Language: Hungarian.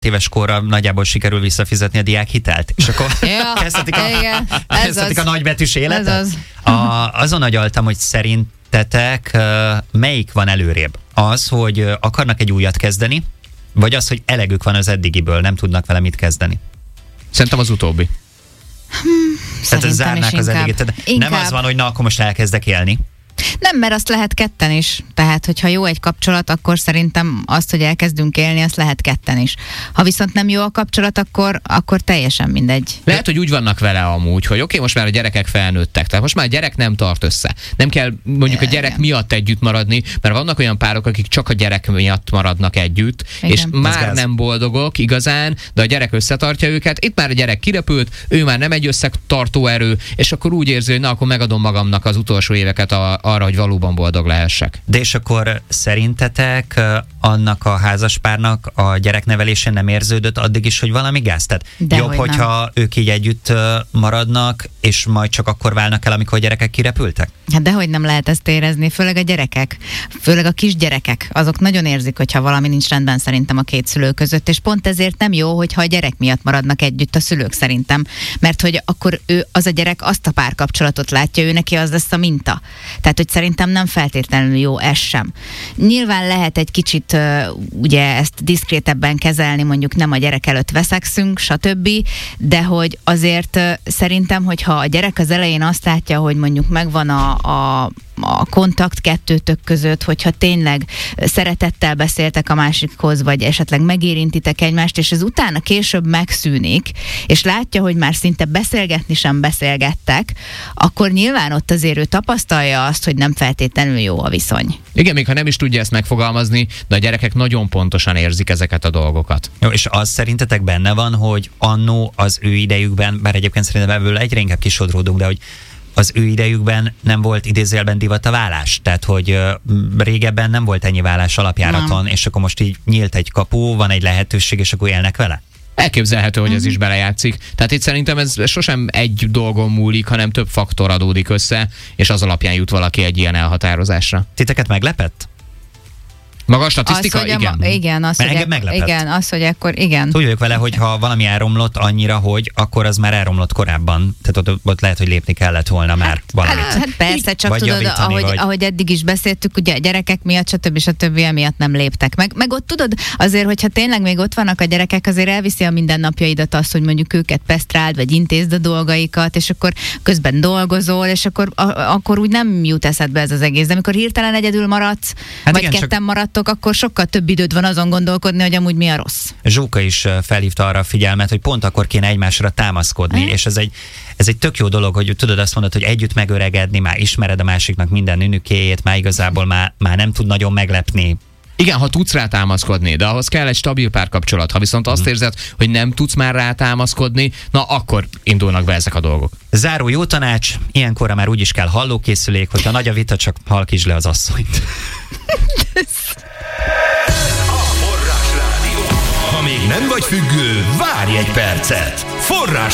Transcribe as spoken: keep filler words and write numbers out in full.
éves korra nagyjából sikerül visszafizetni a diákhitelt, és akkor ja, kezdhetik, a, igen, kezdhetik a nagybetűs életet. Ez az. A, azon agyaltam, hogy szerintetek melyik van előrébb? Az, hogy akarnak egy újat kezdeni, vagy az, hogy elegük van az eddigiből, nem tudnak vele mit kezdeni? Szerintem az utóbbi. Hmm, Tehát zárnák az eddigi. Nem az van, hogy na, akkor most elkezdek élni. Nem, mert azt lehet ketten is. Tehát, hogyha jó egy kapcsolat, akkor szerintem azt, hogy elkezdünk élni, azt lehet ketten is. Ha viszont nem jó a kapcsolat, akkor, akkor teljesen mindegy. Lehet, hogy úgy vannak vele amúgy, hogy oké, okay, most már a gyerekek felnőttek, tehát most már a gyerek nem tart össze. Nem kell mondjuk a gyerek igen. miatt együtt maradni, mert vannak olyan párok, akik csak a gyerek miatt maradnak együtt, igen. és már nem boldogok igazán, de a gyerek összetartja őket. Itt már a gyerek kirepült, ő már nem egy összetartó erő, és akkor úgy érzi, hogy na, akkor megadom magamnak az utolsó éveket a, arra, hogy valóban boldog lehessek. De és akkor szerintetek annak a házaspárnak a gyereknevelése nem érződött addig is, hogy valami gáz? Tehát de jobb, hogy hogyha nem. ők így együtt maradnak, és majd csak akkor válnak el, amikor a gyerekek kirepültek? Hát dehogy nem lehet ezt érezni, főleg a gyerekek, főleg a kisgyerekek, azok nagyon érzik, hogyha valami nincs rendben szerintem a két szülő között, és pont ezért nem jó, hogyha a gyerek miatt maradnak együtt a szülők szerintem, mert hogy akkor ő, az a gyerek azt a párkapcsolatot látja, ő neki az lesz a minta. Tehát, hogy szerintem nem feltétlenül jó ez sem. Nyilván lehet egy kicsit uh, ugye ezt diszkrétebben kezelni, mondjuk nem a gyerek előtt veszekszünk, stb., de hogy azért uh, szerintem, hogyha a gyerek az elején azt látja, hogy mondjuk megvan a, a a kontakt kettőtök között, hogyha tényleg szeretettel beszéltek a másikhoz, vagy esetleg megérintitek egymást, és ez utána később megszűnik, és látja, hogy már szinte beszélgetni sem beszélgettek, akkor nyilván ott azért ő tapasztalja azt, hogy nem feltétlenül jó a viszony. Igen, még ha nem is tudja ezt megfogalmazni, de a gyerekek nagyon pontosan érzik ezeket a dolgokat. Jó, és az szerintetek benne van, hogy annó az ő idejükben, bár egyébként szerintem ebből egyre inkább kisodródunk, de hogy az ő idejükben nem volt idézőjelben divat a vállás. Tehát, hogy uh, régebben nem volt ennyi vállás alapjáraton, nem. És akkor most így nyílt egy kapu, van egy lehetőség, és akkor élnek vele? Elképzelhető, hogy ez is belejátszik. Tehát itt szerintem ez sosem egy dolgon múlik, hanem több faktor adódik össze, és az alapján jut valaki egy ilyen elhatározásra. Titeket meglepett? Maga a statisztika? Az, igen. A, igen, az, hogy ak- igen, az, hogy akkor igen. Úgy vagyok vele, hogy ha valami elromlott annyira, hogy akkor az már elromlott korábban. Tehát ott, ott lehet, hogy lépni kellett volna már hát, valamit. Hát, hát persze, csak vagy tudod, javítani, ahogy, vagy... ahogy eddig is beszéltük, ugye a gyerekek miatt, stb. stb. Miatt nem léptek meg. Meg ott tudod, azért, hogyha tényleg még ott vannak a gyerekek, azért elviszi a mindennapjaidat azt, hogy mondjuk őket pesztráld, vagy intézd a dolgaikat, és akkor közben dolgozol, és akkor, a, akkor úgy nem jut eszedbe ez az egész. De amikor hirtelen egyedül maradsz, hát vagy igen, ketten csak... maradtok, akkor sokkal több időd van azon gondolkodni, hogy amúgy mi a rossz. Zsóka is felhívta arra a figyelmet, hogy pont akkor kéne egymásra támaszkodni, eh? és ez egy, ez egy tök jó dolog, hogy tudod azt mondod, hogy együtt megöregedni, már ismered a másiknak minden nünükéjét, már igazából már, már nem tud nagyon meglepni. Igen, ha tudsz rá támaszkodni, de ahhoz kell egy stabil párkapcsolat. Ha viszont azt érzed, hogy nem tudsz már rá támaszkodni, na akkor indulnak be ezek a dolgok. Záró jó tanács, ilyenkorra már úgyis kell hallókészülék, hogyha nagy a vita, csak halkítsd le az asszonyt. Ha még nem vagy függő, várj egy percet! Forrás